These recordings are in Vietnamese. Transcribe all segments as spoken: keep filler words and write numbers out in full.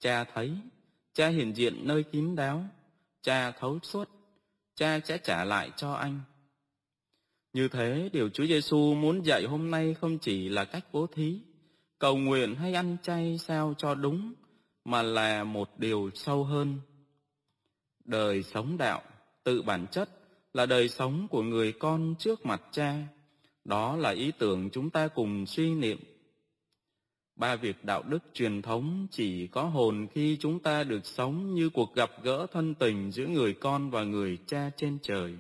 Cha thấy, Cha hiện diện nơi kín đáo, Cha thấu suốt, Cha sẽ trả lại cho anh. Như thế, điều Chúa Giêsu muốn dạy hôm nay không chỉ là cách bố thí, cầu nguyện hay ăn chay sao cho đúng, mà là một điều sâu hơn. Đời sống đạo, tự bản chất, là đời sống của người con trước mặt Cha. Đó là ý tưởng chúng ta cùng suy niệm. Ba việc đạo đức truyền thống chỉ có hồn khi chúng ta được sống như cuộc gặp gỡ thân tình giữa người con và người Cha trên trời.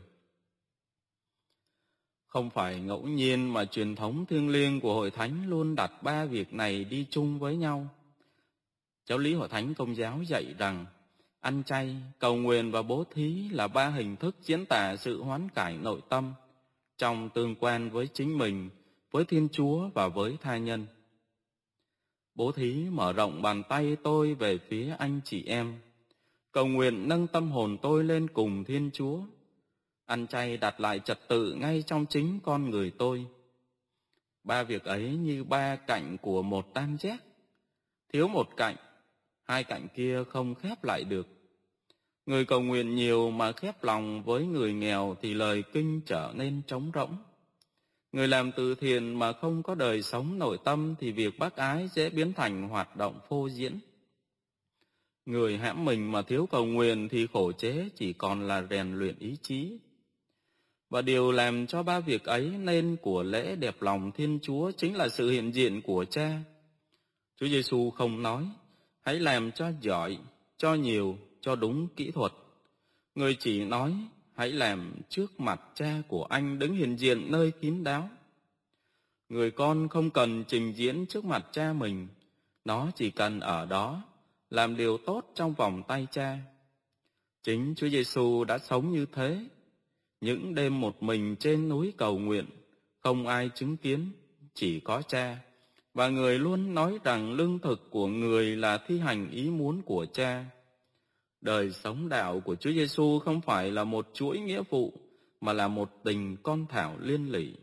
Không phải ngẫu nhiên mà truyền thống thiêng liêng của Hội Thánh luôn đặt ba việc này đi chung với nhau. Giáo lý Hội Thánh Công giáo dạy rằng ăn chay, cầu nguyện và bố thí là ba hình thức diễn tả sự hoán cải nội tâm trong tương quan với chính mình, với Thiên Chúa và với tha nhân. Bố thí mở rộng bàn tay tôi về phía anh chị em. Cầu nguyện nâng tâm hồn tôi lên cùng Thiên Chúa. Ăn chay đặt lại trật tự ngay trong chính con người tôi. Ba việc ấy như ba cạnh của một tam giác. Thiếu một cạnh, hai cạnh kia không khép lại được. Người cầu nguyện nhiều mà khép lòng với người nghèo thì lời kinh trở nên trống rỗng. Người làm từ thiện mà không có đời sống nội tâm thì việc bác ái dễ biến thành hoạt động phô diễn. Người hãm mình mà thiếu cầu nguyện thì khổ chế chỉ còn là rèn luyện ý chí. Và điều làm cho ba việc ấy nên của lễ đẹp lòng Thiên Chúa chính là sự hiện diện của Cha. Chúa Giêsu không nói, hãy làm cho giỏi, cho nhiều, cho đúng kỹ thuật. Người chỉ nói, hãy làm trước mặt Cha của anh đứng hiện diện nơi kín đáo. Người con không cần trình diễn trước mặt Cha mình, nó chỉ cần ở đó, làm điều tốt trong vòng tay Cha. Chính Chúa Giêsu đã sống như thế. Những đêm một mình trên núi cầu nguyện, không ai chứng kiến, chỉ có Cha. Và người luôn nói rằng lương thực của người là thi hành ý muốn của Cha. Đời sống đạo của Chúa Giêsu không phải là một chuỗi nghĩa vụ, mà là một tình con thảo liên lỉ.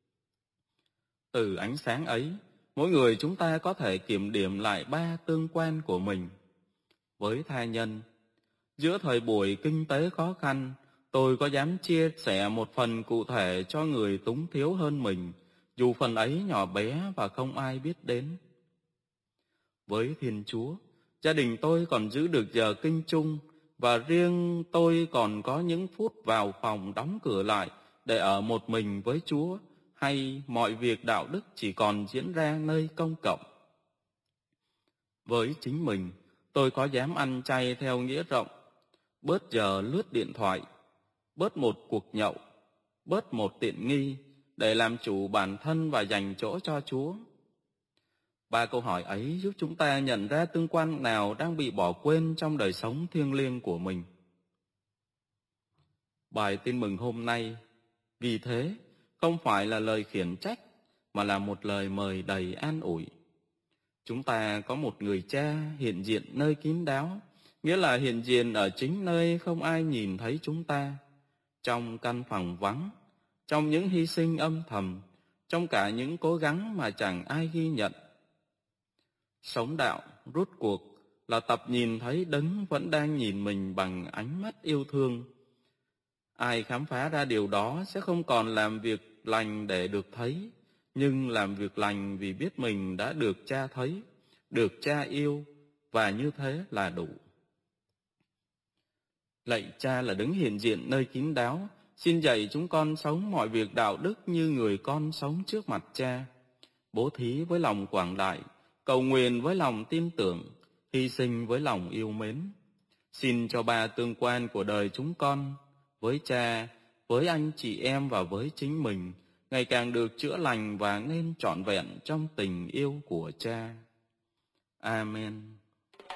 Từ ánh sáng ấy, mỗi người chúng ta có thể kiểm điểm lại ba tương quan của mình. Với tha nhân, giữa thời buổi kinh tế khó khăn, tôi có dám chia sẻ một phần cụ thể cho người túng thiếu hơn mình, dù phần ấy nhỏ bé và không ai biết đến. Với Thiên Chúa, gia đình tôi còn giữ được giờ kinh chung, và riêng tôi còn có những phút vào phòng đóng cửa lại để ở một mình với Chúa, hay mọi việc đạo đức chỉ còn diễn ra nơi công cộng. Với chính mình, tôi có dám ăn chay theo nghĩa rộng, bớt giờ lướt điện thoại, bớt một cuộc nhậu, bớt một tiện nghi để làm chủ bản thân và dành chỗ cho Chúa. Ba câu hỏi ấy giúp chúng ta nhận ra tương quan nào đang bị bỏ quên trong đời sống thiêng liêng của mình. Bài tin mừng hôm nay, vì thế, không phải là lời khiển trách, mà là một lời mời đầy an ủi. Chúng ta có một người Cha hiện diện nơi kín đáo, nghĩa là hiện diện ở chính nơi không ai nhìn thấy chúng ta, trong căn phòng vắng, trong những hy sinh âm thầm, trong cả những cố gắng mà chẳng ai ghi nhận. Sống đạo, rút cuộc, là tập nhìn thấy Đấng vẫn đang nhìn mình bằng ánh mắt yêu thương. Ai khám phá ra điều đó sẽ không còn làm việc lành để được thấy, nhưng làm việc lành vì biết mình đã được Cha thấy, được Cha yêu, và như thế là đủ. Lạy Cha là Đấng hiện diện nơi kín đáo, xin dạy chúng con sống mọi việc đạo đức như người con sống trước mặt Cha, bố thí với lòng quảng đại, cầu nguyện với lòng tin tưởng, hy sinh với lòng yêu mến. Xin cho ba tương quan của đời chúng con, với Cha, với anh chị em và với chính mình, ngày càng được chữa lành và nên trọn vẹn trong tình yêu của Cha. Amen.